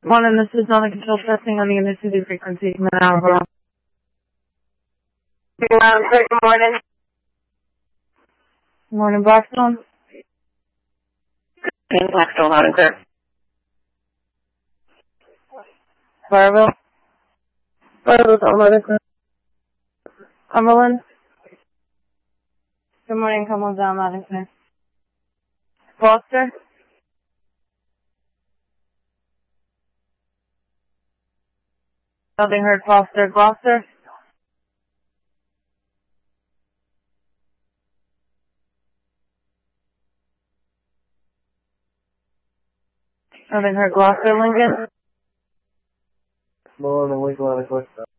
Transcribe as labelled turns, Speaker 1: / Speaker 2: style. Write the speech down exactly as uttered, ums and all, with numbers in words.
Speaker 1: Morning, this is on the control testing on the emission frequency from an hour ago.
Speaker 2: Good morning.
Speaker 1: Morning, Blackstone.
Speaker 2: Good Blackstone, loud and clear.
Speaker 1: Barville.
Speaker 2: Barville's on loud and clear.
Speaker 1: Cumberland. Good morning, Cumberland's on loud and clear. Foster. Nothing heard. Foster. Gloucester. Nothing heard. Gloucester. Lincoln.
Speaker 3: Morning, Lincoln, loud and clear.